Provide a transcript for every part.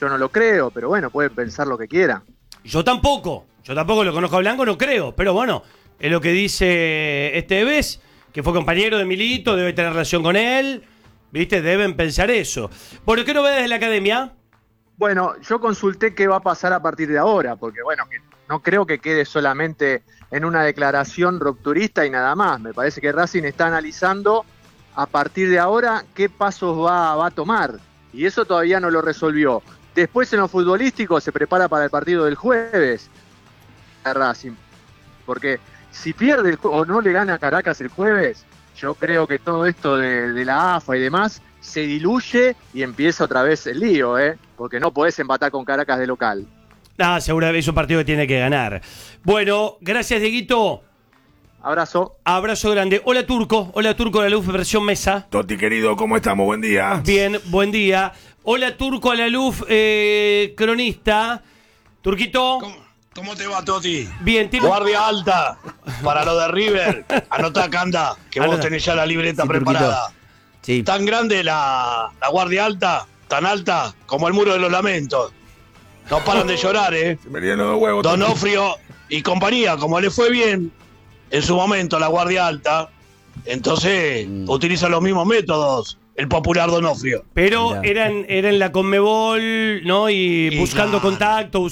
Yo no lo creo, pero bueno, pueden pensar lo que quieran. Yo tampoco lo conozco a Blanco, no creo, pero bueno, es lo que dice Esteves, que fue compañero de Milito, debe tener relación con él, ¿viste? Deben pensar eso. Bueno, ¿qué novedades de la academia? Bueno, yo consulté qué va a pasar a partir de ahora, porque bueno, que no creo que quede solamente en una declaración rupturista y nada más. Me parece que Racing está analizando a partir de ahora qué pasos va a tomar, y eso todavía no lo resolvió. Después en lo futbolístico se prepara para el partido del jueves a Racing, porque si pierde o no le gana a Caracas el jueves, yo creo que todo esto de la AFA y demás se diluye y empieza otra vez el lío, porque no podés empatar con Caracas de local. Seguramente es un partido que tiene que ganar. Bueno, gracias, Dieguito. Abrazo. Abrazo grande. Hola, Turco de la Luz, versión mesa. Toti, querido, ¿cómo estamos? Buen día. Bien, buen día. Hola, Turco a la Luz, cronista. Turquito. ¿Cómo te va, Toti? Bien, Guardia alta para lo de River. Anotá, Canda, que vos tenés ya la libreta preparada. Sí. Tan grande la guardia alta, tan alta como el muro de los lamentos. No paran de llorar, Se me llenan los huevos. Donofrio y compañía, como le fue bien en su momento la guardia alta, entonces utiliza los mismos métodos el popular Donofrio. Pero eran la Conmebol, ¿no? Y buscando contacto,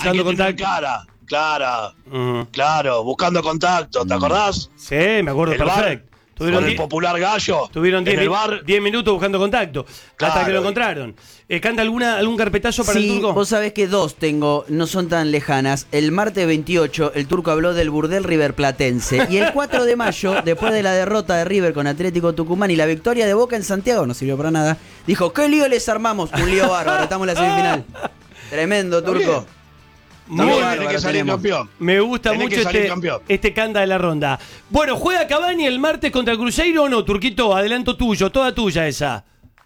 Claro, buscando contacto, ¿te acordás? Sí, me acuerdo perfecto. Con el popular gallo. Tuvieron en el bar 10 minutos buscando contacto, hasta que lo encontraron. ¿Canta algún carpetazo para el Turco? Sí, vos sabés que dos tengo, no son tan lejanas. El martes 28, el Turco habló del burdel riverplatense. Y el 4 de mayo, después de la derrota de River con Atlético Tucumán y la victoria de Boca en Santiago, no sirvió para nada, dijo, ¿qué lío les armamos? Un lío bárbaro, estamos en la semifinal. Tremendo, Turco. Tiene que salir campeón. Me gusta mucho este canda de la ronda. Bueno, ¿juega Cavani el martes contra el Cruzeiro o no, Turquito? Adelanto tuyo, toda tuya esa.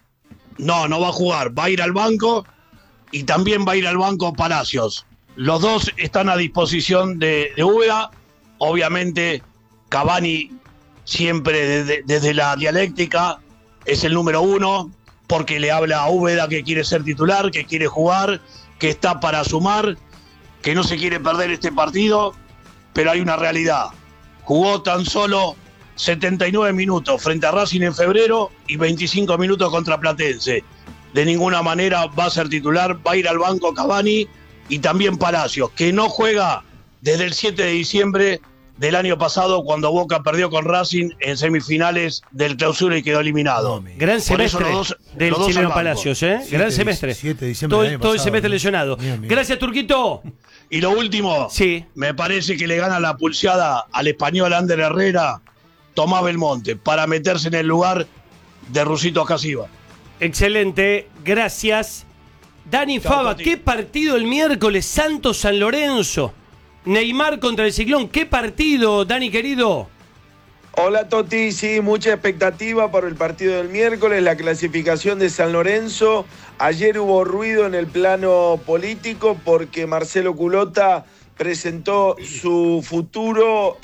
No va a jugar. Va a ir al banco y también va a ir al banco Palacios. Los dos están a disposición de Úbeda. Obviamente, Cavani siempre desde la dialéctica es el número uno porque le habla a Úbeda que quiere ser titular, que quiere jugar, que está para sumar, que no se quiere perder este partido, pero hay una realidad. Jugó tan solo 79 minutos frente a Racing en febrero y 25 minutos contra Platense. De ninguna manera va a ser titular, va a ir al banco Cavani y también Palacios, que no juega desde el 7 de diciembre del año pasado cuando Boca perdió con Racing en semifinales del Clausura y quedó eliminado. Gran semestre del chileno Palacios, gran semestre. 7 de diciembre del año todo el pasado, semestre lesionado. Bien. Gracias, Turquito. Y lo último, me parece que le gana la pulseada al español Ander Herrera, Tomás Belmonte, para meterse en el lugar de Rusito Casiva. Excelente, gracias. Dani Fava, ¿qué partido el miércoles? Santos San Lorenzo. Neymar contra el Ciclón. ¿Qué partido, Dani querido? Hola Toti, sí, mucha expectativa por el partido del miércoles, la clasificación de San Lorenzo. Ayer hubo ruido en el plano político porque Marcelo Culota presentó su futuro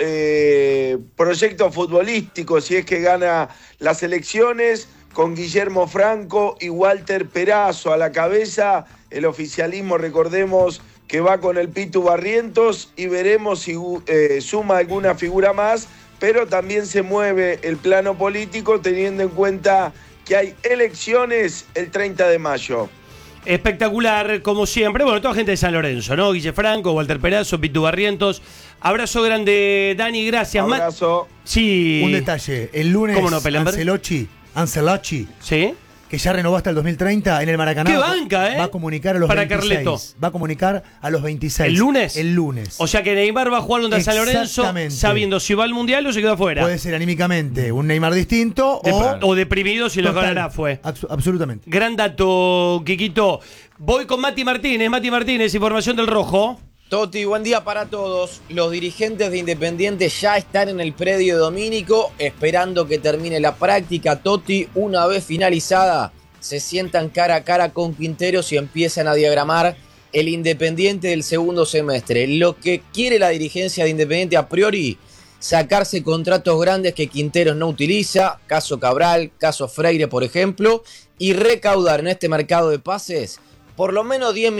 proyecto futbolístico, si es que gana las elecciones, con Guillermo Franco y Walter Perazo a la cabeza. El oficialismo, recordemos, que va con el Pitu Barrientos y veremos si suma alguna figura más, pero también se mueve el plano político teniendo en cuenta que hay elecciones el 30 de mayo. Espectacular, como siempre. Bueno, toda gente de San Lorenzo, ¿no? Guille Franco, Walter Perazo, Pitu Barrientos. Abrazo grande, Dani, gracias. Abrazo. Sí. Un detalle, el lunes ¿Cómo no, Pelamber? Ancelotti, ¿sí? que ya renovó hasta el 2030 en el Maracaná. ¡Qué banca, Va a comunicar a los para 26. Carleto. Va a comunicar a los 26. ¿El lunes? El lunes. O sea que Neymar va a jugar contra San Lorenzo sabiendo si va al Mundial o se queda afuera. Puede ser anímicamente un Neymar distinto o deprimido si lo ganará fue. Absolutamente. Gran dato, Quiquito. Voy con Mati Martínez, información del Rojo. Toti, buen día para todos. Los dirigentes de Independiente ya están en el predio de Domínico esperando que termine la práctica. Toti, una vez finalizada, se sientan cara a cara con Quinteros y empiezan a diagramar el Independiente del segundo semestre. Lo que quiere la dirigencia de Independiente a priori, sacarse contratos grandes que Quinteros no utiliza, caso Cabral, caso Freire por ejemplo, y recaudar en este mercado de pases por lo menos 10